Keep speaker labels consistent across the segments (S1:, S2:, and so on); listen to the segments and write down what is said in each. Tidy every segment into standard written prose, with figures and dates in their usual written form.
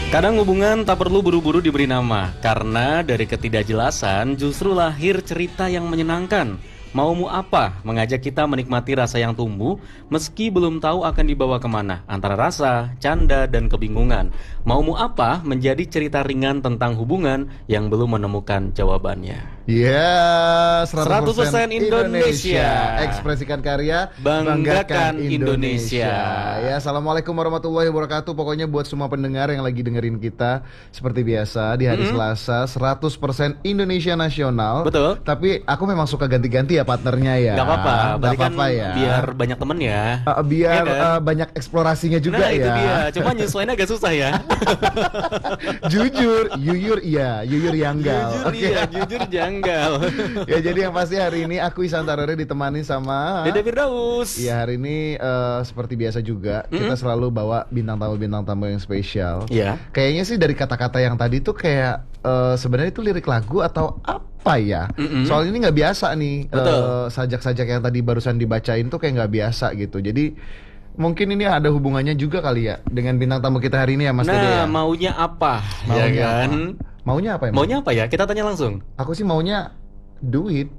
S1: Kadang hubungan tak perlu buru-buru diberi nama, karena dari ketidakjelasan justru lahir cerita yang menyenangkan. Maumu apa? Mengajak kita menikmati rasa yang tumbuh, meski belum tahu akan dibawa kemana, antara rasa, canda, dan kebingungan. Maumu apa? Menjadi cerita ringan tentang hubungan yang belum menemukan jawabannya.
S2: Ya,
S1: 100% Indonesia.
S2: Ekspresikan karya,
S1: Banggakan Indonesia.
S2: Ya, assalamualaikum warahmatullahi wabarakatuh. Pokoknya buat semua pendengar yang lagi dengerin kita, seperti biasa di hari Selasa 100% Indonesia Nasional.
S1: Betul.
S2: Tapi aku memang suka ganti-ganti ya partnernya ya.
S1: Gak apa-apa, berarti kan
S2: ya.
S1: biar banyak temen ya.
S2: Biar
S1: Ya kan?
S2: banyak eksplorasinya juga
S1: Nah
S2: ya.
S1: itu dia, cuma nyesuainya agak susah ya.
S2: Jujur, yuyur iya, yuyur yanggal.
S1: Jujur
S2: Oke.
S1: iya, jujur janggal.
S2: Ya jadi yang pasti hari ini aku Ihsan Tarore ditemani sama
S1: Dede Firdaus.
S2: ya hari ini seperti biasa juga kita selalu bawa bintang tamu yang spesial.
S1: Iya.
S2: Kayaknya sih dari kata-kata yang tadi tuh kayak sebenarnya itu lirik lagu atau apa ya? Soal ini nggak biasa nih.
S1: Betul.
S2: Sajak-sajak yang tadi barusan dibacain tuh kayak nggak biasa gitu. Jadi mungkin ini ada hubungannya juga kali ya dengan bintang tamu kita hari ini ya Mas Dede
S1: Nah,
S2: ya?
S1: maunya apa?
S2: Maunya
S1: Ya kan?
S2: apa? Maunya apa emang?
S1: Maunya apa ya? Kita tanya langsung.
S2: Aku sih maunya duit.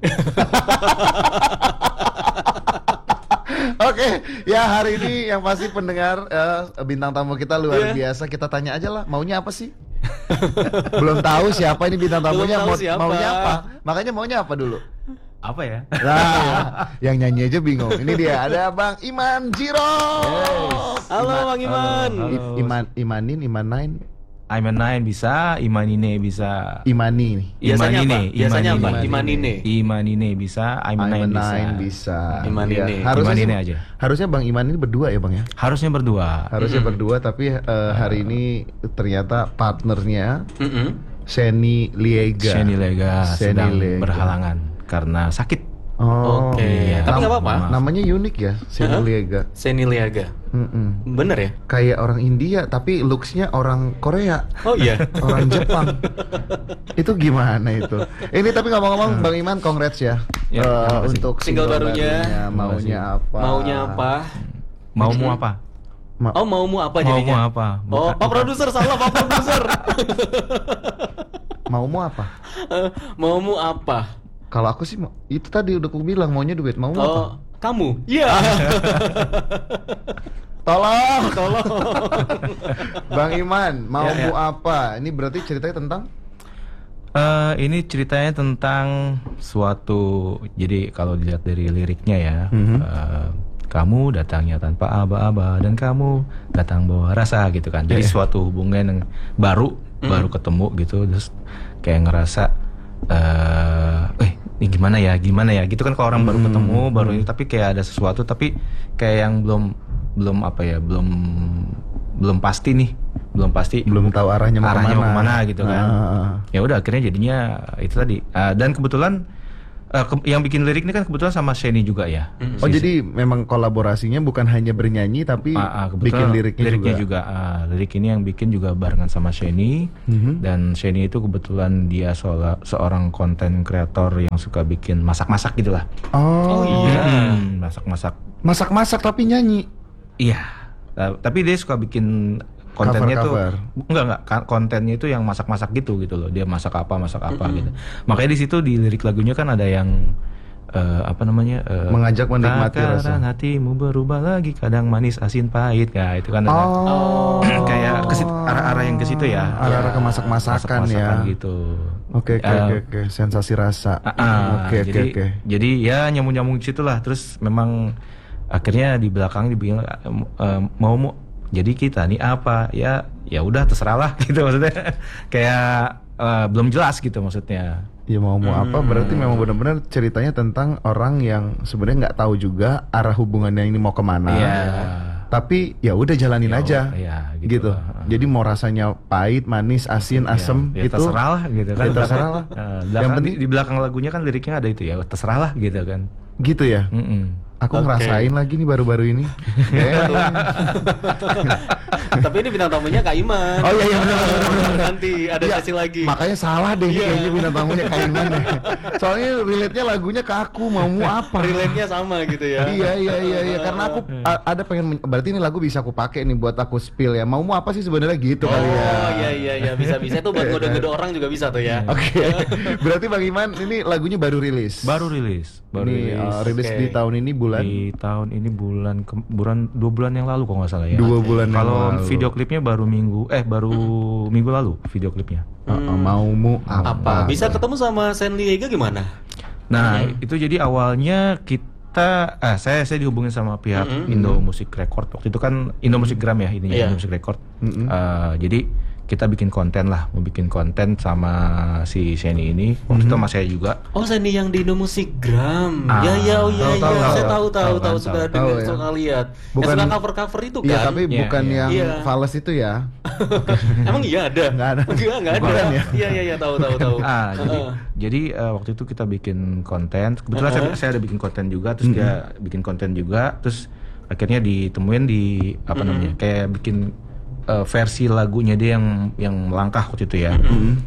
S2: Oke, ya hari ini yang pasti pendengar bintang tamu kita luar biasa. Kita tanya aja lah, maunya apa sih? Belum tahu siapa ini bintang tamunya,
S1: Belum tahu siapa.
S2: maunya apa? Makanya maunya apa dulu?
S3: Apa ya?
S2: Nah, yang nyanyi aja bingung. Ini dia, ada Bang Iman Jiro.
S1: Halo Bang Iman.
S3: Halo.
S2: Imanain,
S3: Iman9 bisa, Imanine bisa.
S2: Imani nih.
S1: Biasanya apa? Biasanya apa?
S2: Imanine.
S1: Imanine.
S3: Imanine bisa, Iman9 bisa.
S2: bisa.
S1: Imanine.
S2: Iya, harusnya
S3: Imanine
S2: sih-
S3: aja.
S2: Harusnya Bang Iman ini berdua ya Bang ya?
S3: Harusnya berdua.
S2: Harusnya berdua tapi hari ini ternyata partnernya
S1: Mm-mm.
S2: Seni Liega.
S3: Sheni Lega
S2: Sheni
S3: sedang
S2: Liega.
S3: berhalangan karena sakit.
S2: Oh,
S1: Oke.
S3: iya.
S1: Tapi nggak apa-apa.
S2: Namanya unik ya, Seni Liega.
S1: Seni Liaga. Bener ya?
S2: Kayak orang India tapi looksnya orang Korea,
S1: Oh iya.
S2: orang Jepang. Itu gimana itu? Ini tapi ngomong-ngomong Bang Iman, congrats ya,
S3: Ya, terima kasih.
S2: untuk
S1: Single barunya.
S2: Maunya apa?
S1: Maunya apa?
S3: Maumu apa?
S1: Oh, maumu apa
S3: Maumu
S1: jadinya?
S3: apa?
S1: Oh, Pak Produser, salah Pak Produser.
S2: Maumu apa?
S1: Maumu apa?
S2: Kalau aku sih itu tadi udah aku bilang maunya duit. Maumu apa?
S1: Oh, kamu? Iya.
S2: Tolong.
S1: Tolong.
S2: Bang Iman, maumu
S3: Ya.
S2: apa? Ini berarti ceritanya tentang
S3: Ini ceritanya tentang suatu. Jadi kalau dilihat dari liriknya ya, kamu datangnya tanpa aba-aba dan kamu datang bawa rasa gitu kan. Jadi suatu hubungan yang baru ketemu gitu, terus kayak ngerasa ini gimana ya gitu kan kalau orang baru ketemu baru ini, tapi kayak ada sesuatu tapi kayak yang belum apa ya, belum pasti nih,
S2: belum tahu arahnya mau
S3: kemana gitu kan. Ya udah akhirnya jadinya itu tadi. Dan kebetulan yang bikin lirik ini kan kebetulan sama Sheni juga ya.
S2: Oh, jadi memang kolaborasinya bukan hanya bernyanyi tapi bikin
S3: kebetulan
S2: liriknya juga.
S3: Lirik ini yang bikin juga barengan sama Sheni. Dan Sheni itu kebetulan dia seorang konten kreator yang suka bikin masak-masak gitulah.
S2: Oh,
S1: iya.
S3: Masak-masak.
S2: Masak-masak tapi nyanyi.
S3: Iya. Tapi dia suka bikin kontennya
S2: Cover-cover.
S3: tuh enggak kontennya itu yang masak-masak gitu loh. Dia masak apa gitu. Makanya di situ di lirik lagunya kan ada yang
S2: Mengajak menikmati rasa.
S3: takaran hatimu berubah lagi, kadang manis asin pahit. Nah, itu kan ada kayak arah-arah yang ke situ ya.
S2: Arah-arah ke masak-masakan ya.
S3: Gitu.
S2: Oke, sensasi rasa. Oke.
S3: Jadi ya nyambung-nyambung di situ lah. Terus memang akhirnya di belakang dibilang mau jadi kita nih apa ya udah terserah lah gitu maksudnya. Kayak belum jelas gitu maksudnya.
S2: Ya mau apa berarti memang benar-benar ceritanya tentang orang yang sebenarnya nggak tahu juga arah hubungannya ini mau kemana.
S3: Iya.
S2: Tapi ya udah jalanin aja.
S3: Iya,
S2: gitu. Jadi mau rasanya pahit, manis, asin, asem
S3: ya
S2: itu
S3: terserah lah gitu kan.
S2: Ya terserah lah.
S3: Yang penting di belakang lagunya kan liriknya ada itu ya, terserah lah gitu kan.
S2: Gitu ya. Aku
S1: Oke.
S2: ngerasain lagi nih baru-baru ini.
S1: Tapi ini bintang tamunya Kak Iman.
S2: Oh iya benar.
S1: Nanti ada
S2: Iya,
S1: sesi lagi.
S2: Makanya salah deh
S1: Iya.
S2: kayaknya bintang tamunya Kak Iman deh. Soalnya relate-nya lagunya ke aku, maumu apa?
S1: Relate-nya sama gitu ya.
S2: Iya. Karena aku ada pengen berarti ini lagu bisa aku pakai nih buat aku spill ya. Maumu apa sih sebenarnya gitu
S1: Oh
S2: kali ya.
S1: iya bisa itu buat ngode-ngode orang juga bisa tuh ya.
S2: Oke. Berarti Bang Iman ini lagunya baru rilis.
S3: Baru rilis.
S2: Ini rilis
S1: Oke.
S2: di tahun ini bulan
S3: Di tahun ini bulan 2 bulan yang lalu kalau nggak salah ya.
S2: 2 bulan yang
S3: Kalau
S2: lalu.
S3: video klipnya baru minggu lalu video klipnya.
S2: Maumu
S1: Apa? Bisa ketemu sama Sandy Ega gimana?
S3: Nah, itu jadi awalnya saya dihubungin sama pihak Indo Music Record. Waktu itu kan Indo Music Gram ya ininya,
S1: Iya.
S3: Indo Music Record. Jadi kita bikin konten mau bikin konten sama si Sheni ini. Waktu itu sama saya juga.
S1: Oh, Sandy yang di Indo Musik Gram.
S3: Ah,
S1: Iya.
S2: tahu,
S1: Saya
S3: tahu.
S1: tahu
S3: Tahu,
S1: suka
S3: tahu,
S1: dengar,
S2: ya.
S1: suka lihat.
S2: Bukan-
S1: Yang suka cover-cover itu kan?
S2: Iya, tapi
S3: Iya,
S2: bukan
S3: iya.
S2: yang
S1: Iya.
S2: Fales itu ya.
S1: Emang iya ada?
S2: Nggak ada.
S1: Enggak ada.
S2: Bukan ya?
S1: Iya, tahu.
S3: Jadi waktu itu kita bikin konten. Kebetulan saya ada bikin konten juga, terus dia bikin konten juga, terus akhirnya ditemuin di apa namanya? Kayak bikin versi lagunya dia yang melangkah waktu itu ya.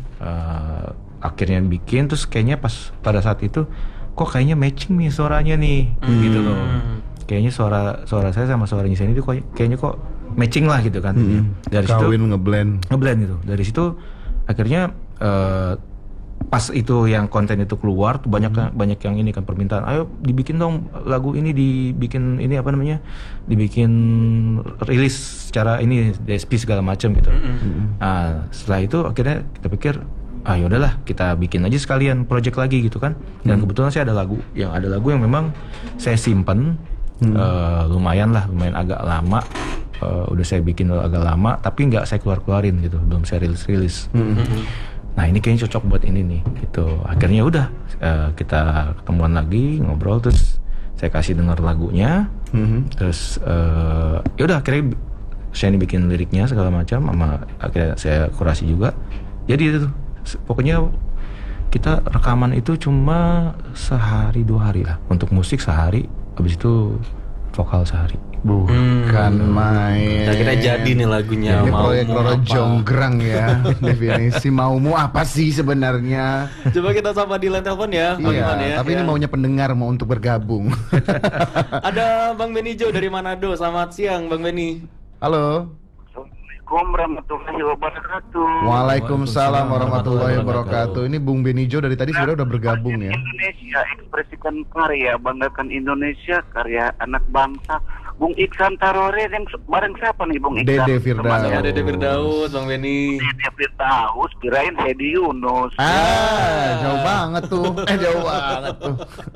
S3: Akhirnya bikin, terus kayaknya pada saat itu kok kayaknya matching nih suaranya nih, gitu loh. Kayaknya suara saya sama suaranya Seni itu kayaknya kok matching lah gitu kan. Dari situ
S2: Kawin ngeblend.
S3: gitu. Dari situ akhirnya pas itu yang konten itu keluar tuh banyak yang ini kan permintaan, ayo dibikin dong lagu ini, dibikin ini apa namanya, dibikin rilis secara ini DSP segala macam gitu. Nah setelah itu akhirnya kita pikir yaudahlah kita bikin aja sekalian project lagi gitu kan. Dan kebetulan saya ada lagu yang memang saya simpen lumayan agak lama. Udah saya bikin agak lama tapi nggak saya keluarin gitu, belum saya rilis. Nah ini kayaknya cocok buat ini nih gitu. Akhirnya udah kita ketemuan lagi, ngobrol, terus saya kasih dengar lagunya. Terus yaudah akhirnya saya bikin liriknya segala macam, sama akhirnya saya kurasi juga. Jadi itu pokoknya kita rekaman itu cuma sehari 2 hari lah. Untuk musik sehari, habis itu vokal sehari.
S2: Bukan main.
S1: Nah, kita jadi nih lagunya.
S2: Ini
S1: Maumu
S2: proyek Roro
S1: apa?
S2: Jonggrang ya. Definisi maumu apa sih sebenarnya?
S1: Coba kita sapa di line telepon ya, Bang
S2: Iya,
S1: Iman ya.
S2: tapi ini maunya pendengar mau untuk bergabung.
S1: Ada Bang Benijo dari Manado. Selamat siang, Bang Beni.
S2: Halo.
S4: Assalamualaikum warahmatullahi wabarakatuh.
S2: Waalaikumsalam warahmatullahi wabarakatuh. Ini Bung Benijo dari tadi sebenarnya udah bergabung ya.
S4: Indonesia, ekspresikan karya, banggakan Indonesia, karya anak bangsa. Bung Iksan Tarore yang bareng siapa nih Bung Iksan?
S2: Dede Firdaus.
S4: Temannya
S1: Ada Dede Firdaus, Bang Beni.
S4: Dede Firdaus, kirain Hedi Yunus.
S2: Jauh banget tuh. Jauh banget tuh.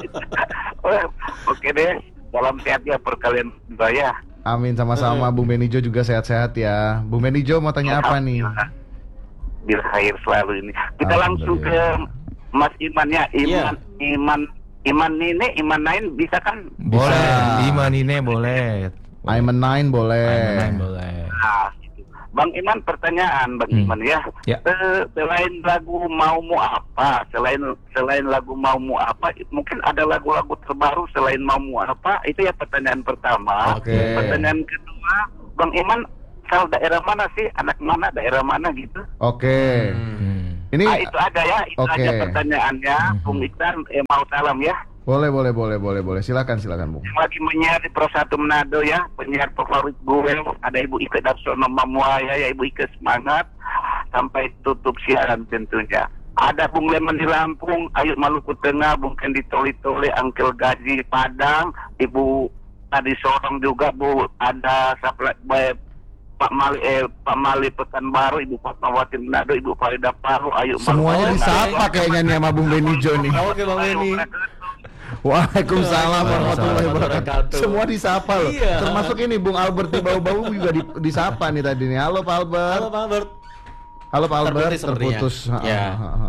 S4: Oke deh, salam sehat ya perkalian juga ya.
S2: Amin, sama-sama. Bung Benijo juga sehat-sehat ya. Bung Benijo mau tanya apa nih?
S4: Bil khair selalu ini. Kita langsung ke Mas Iman ya.
S1: Iya.
S4: Iman ini, Iman lain bisa kan?
S3: Boleh,
S2: Bisa.
S3: Iman ini boleh.
S2: Iman 9 boleh.
S3: Iman boleh.
S4: Nah, gitu. Bang Iman, pertanyaan Bang Iman ya.
S3: Ya.
S4: Selain lagu Maumu Apa, selain lagu Maumu Apa, mungkin ada lagu-lagu terbaru selain Maumu Apa? Itu ya pertanyaan pertama.
S2: Oke.
S4: Pertanyaan kedua, Bang Iman, asal daerah mana sih? Anak mana? Daerah mana gitu?
S2: Oke. Ini
S4: Itu aja ya, itu
S2: Oke.
S4: aja pertanyaannya. Bung Iksan, mau salam ya.
S2: boleh. Silakan Bung.
S4: Yang lagi menyiar di Pro 1 Manado ya, penyiar favorit gue, ada Ibu Ike Darsono Mamuaya ya, Ibu Ike semangat sampai tutup siaran tentunya. Ada Bung Leman di Lampung, Ayu Maluku Tengah, Bung Kendi Toli-Toli, Angkel Gaji Padang, Ibu tadi Sorong juga Bu, ada Pak Mali Pekanbaru, Ibu Fatmawati Manado, Ibu Farida Paru, Ayu
S2: Semuanya
S4: Maluku
S2: disapa kayaknya nih sama Bung Benijo nih.
S1: Oke, Bang Beni.
S2: Waalaikumsalam warahmatullahi wabarakatuh.
S1: Wabarakatuh.
S2: Semua disapa loh.
S1: Iya.
S2: Termasuk ini Bung Albert di bau-bau juga disapa nih tadi nih. Halo Pak Albert.
S1: Halo Pak Albert.
S2: Halo Pak Albert.
S1: Terputus sepertinya.
S2: Terputus.
S1: Ya.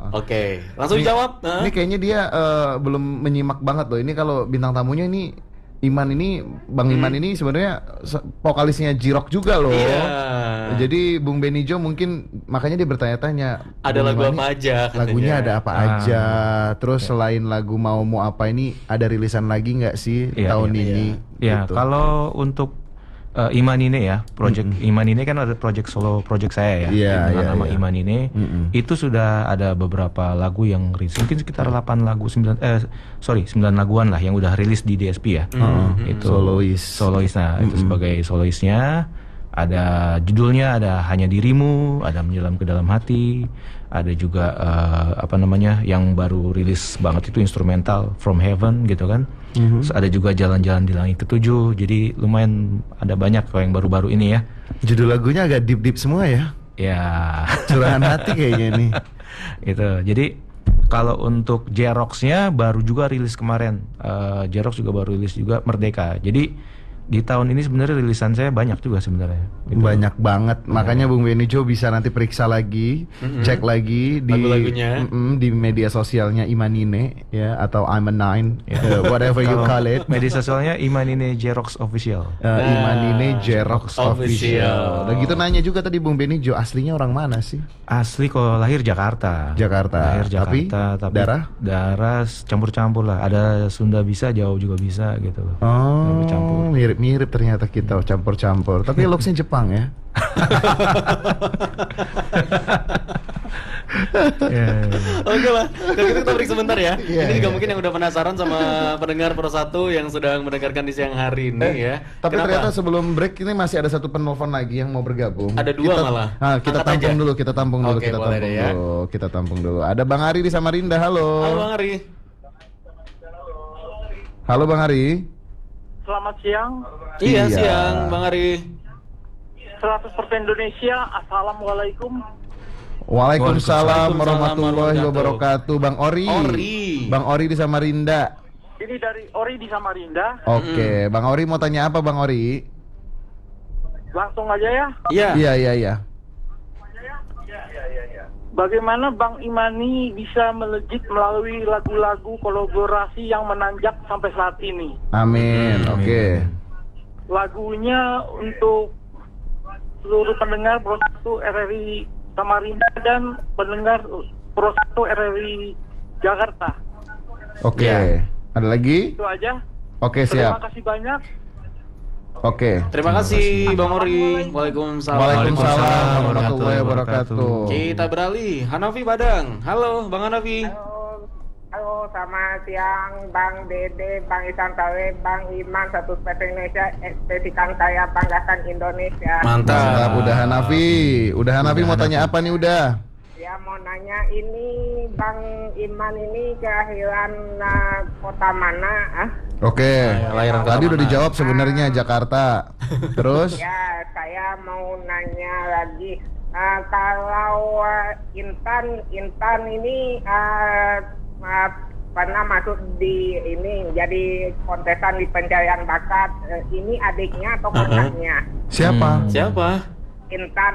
S1: Oke, langsung
S2: Ini-
S1: jawab.
S2: Ini kayaknya dia belum menyimak banget loh. Ini kalau bintang tamunya ini Iman ini, Bang Iman ini sebenarnya vokalisnya J-Rock juga loh.
S1: Iya.
S2: Jadi Bung Benny Jo mungkin makanya dia bertanya-tanya.
S1: Ada
S2: Bung
S1: lagu
S2: Iman
S1: apa
S2: ini
S1: aja katanya.
S2: Lagunya ada apa aja. Terus selain lagu Mau Apa ini ada rilisan lagi nggak sih tahun ini?
S3: Ya,
S2: Gitu.
S3: kalau untuk Iman ini ya, project Iman ini kan ada project solo project saya ya,
S2: Iya,
S3: dengan
S2: iya,
S3: nama
S2: iya.
S3: Iman ini, itu sudah ada beberapa lagu yang rilis, mungkin sekitar 8 lagu, 9 laguan lah yang udah rilis di DSP ya. Itu solois, nah itu sebagai soloisnya. Ada judulnya, ada Hanya Dirimu, ada Menyelam ke Dalam Hati, ada juga yang baru rilis banget itu instrumental From Heaven gitu kan. Terus ada juga Jalan-Jalan di Langit Ketujuh. Jadi lumayan ada banyak kalau yang baru-baru ini ya.
S2: Judul lagunya agak deep semua ya.
S3: Ya.
S2: Curahan hati kayaknya nih.
S3: Itu. Jadi kalau untuk J-Rocks-nya baru juga rilis kemarin. J-Rocks juga baru rilis juga Merdeka. Jadi di tahun ini sebenarnya rilisan saya banyak juga sebenarnya. Gitu.
S2: Banyak banget. Makanya Bung Benny Jo bisa nanti periksa lagi, cek lagi di
S1: Lagu-lagunya.
S2: di media sosialnya Imanine ya atau Iman9 whatever you call it.
S3: Media sosialnya Iman ini J-Rocks Official.
S2: Imanine J-Rocks
S1: Official.
S2: Official. Dan gitu nanya juga tadi Bung Benny Jo, aslinya orang mana sih?
S3: Asli kalau lahir Jakarta.
S2: Jakarta.
S3: Lahir Jakarta, tapi darah campur-campur lah. Ada Sunda bisa, Jawa juga bisa gitu.
S2: Oh,
S3: Campur.
S2: mirip-mirip ternyata kita campur-campur. Tapi looksnya Jepang ya.
S1: Oke lah, kalau gitu kita break sebentar ya.
S2: Iya,
S1: Ini juga
S2: iya.
S1: mungkin yang udah penasaran sama pendengar Pro 1 yang sedang mendengarkan di siang hari ini ya.
S2: Tapi
S1: Kenapa?
S2: ternyata sebelum break ini masih ada satu penelpon lagi yang mau bergabung.
S1: Ada dua
S2: Kita-
S1: malah.
S2: Kita
S1: Angkat
S2: tampung
S1: aja.
S2: dulu, kita tampung dulu,
S1: Oke,
S2: kita
S1: boleh
S2: tampung
S1: deh ya.
S2: dulu, kita tampung dulu. Ada Bang Ari di Samarinda, halo.
S1: Halo Bang Ari.
S2: Halo Bang Ari.
S5: Selamat siang,
S1: Iya,
S2: Iya.
S1: siang Bang Ari.
S5: 100% Indonesia. Assalamualaikum.
S2: Waalaikumsalam
S1: Waalaikumsalam
S2: warahmatullahi
S1: warahmatullahi
S2: wabarakatuh. Bang Ori.
S1: Ori.
S2: Bang Ori di Samarinda.
S5: Ini dari Ori di Samarinda.
S2: Oke, Bang Ori mau tanya apa Bang Ori?
S5: Langsung aja ya.
S1: Iya.
S2: Iya.
S5: Bagaimana Bang Imani bisa melejit melalui lagu-lagu kolaborasi yang menanjak sampai saat ini?
S2: Amin. Oke.
S5: Lagunya untuk seluruh pendengar Pro 1 RRI Samarinda dan pendengar Pro 1 RRI Jakarta.
S2: Oke.
S1: Iya.
S2: Ada lagi?
S5: Itu aja.
S2: Oke,
S5: Terima
S2: siap.
S5: kasih banyak.
S2: Oke.
S1: Terima kasih Bang Ori. Waalaikumsalam.
S2: Waalaikumsalam warahmatullahi wabarakatuh.
S1: Kita beralih. Hanafi Padang. Halo Bang Hanafi.
S6: Halo, selamat siang Bang Dede, Bang Isan Tawe, Bang Iman, satu spesial Indonesia, ekspresikan saya banggakan Indonesia.
S2: Mantap, udah Hanafi. Udah Hanafi mau tanya apa nih udah?
S6: Ya mau nanya ini Bang Iman ini kelahiran kota mana?
S2: Oke.
S1: lahiran kota
S2: Tadi udah
S1: mana?
S2: dijawab sebenarnya Jakarta. Terus?
S6: Ya saya mau nanya lagi. Kalau Intan ini pernah masuk di ini jadi kontesan di pencarian bakat, ini adiknya atau kakaknya?
S2: Siapa?
S1: Siapa?
S6: Intan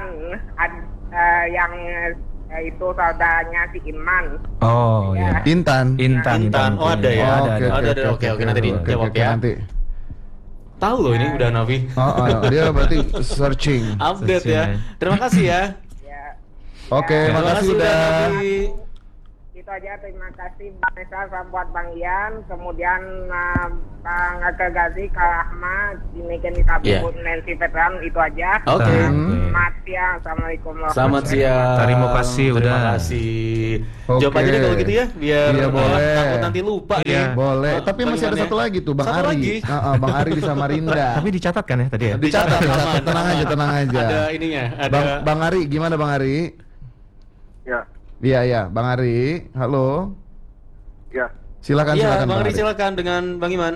S6: yang itu saudaranya si Iman.
S3: Oh ya.
S2: Intan.
S3: Intan.
S1: Oh, ada ya?
S3: Ada.
S1: Oke, nanti dijawab
S2: oke,
S1: ya.
S2: nanti.
S1: Tahu loh ini udah Hanafi.
S2: Dia berarti searching.
S1: Update ya. Terima kasih ya.
S6: Ya,
S2: Oke,
S1: Terima
S2: makasih
S1: kasih
S2: udah.
S1: Hanafi.
S6: itu aja. Terima kasih Bang Esa buat Bang Ian, kemudian Bang Akal Gazi, Kak Ahmad, ini kan di Tabung Nancy Veteran, itu aja.
S1: Oke.
S6: Selamat siang, assalamualaikum
S1: Selamat siang.
S3: Terima kasih,
S1: Terima
S3: udah.
S1: kasih.
S2: Oke.
S1: Jawab aja deh kalau gitu ya, biar
S2: Iya, boleh.
S1: takut nanti lupa
S3: Iya.
S1: nih.
S2: Boleh, tapi masih ada
S1: Bagaimana?
S2: satu lagi tuh Bang
S1: Satu
S2: Ari.
S1: lagi?
S2: Bang Ari di Samarinda.
S3: Tapi dicatat kan ya tadi ya?
S2: Dicatat,
S1: aman,
S2: tenang
S1: aman.
S2: aja, tenang aja.
S1: Ada ininya, ada
S2: Bang Ari, gimana Bang Ari?
S4: Ya,
S2: Iya, Bang Ari. Halo.
S4: ya,
S2: Silakan,
S1: Iya,
S2: silakan
S1: Bang Ari
S2: Ari.
S1: silakan dengan Bang Iman.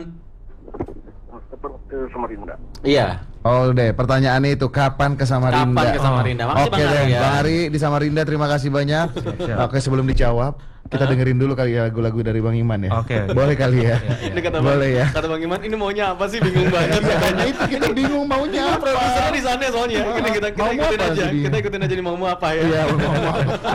S4: ke Samarinda.
S1: Iya.
S2: Oh deh, pertanyaannya itu kapan ke Samarinda?
S1: Kapan ke Samarinda? Makasih
S2: Oke
S1: Bang
S2: deh,
S1: Ari ya.
S2: Bang Ari di Samarinda, terima kasih banyak.
S3: siap.
S2: Oke, sebelum dijawab, kita dengerin dulu kali ya lagu-lagu dari Bang Iman ya.
S3: Oke.
S2: Boleh kali ya.
S1: Ini kata
S2: Boleh ya.
S1: Kata Bang Iman, ini maunya apa sih? Bingung banget
S2: Iya,
S1: katanya.
S2: itu kita bingung maunya apa.
S1: Produsernya di sana soalnya. Kita
S2: Maumu
S1: ikutin
S2: apa
S1: aja.
S2: sih?
S1: Kita ikutin aja nih maumu apa ya.
S2: Iya, mau apa?